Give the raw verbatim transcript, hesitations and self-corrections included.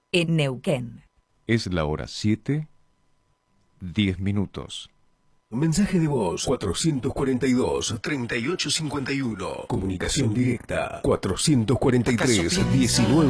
en Neuquén. Es la hora siete, diez minutos. Mensaje de voz cuatrocientos cuarenta y dos, treinta y ocho cincuenta y uno. Comunicación directa cuatrocientos cuarenta y tres, diecinueve.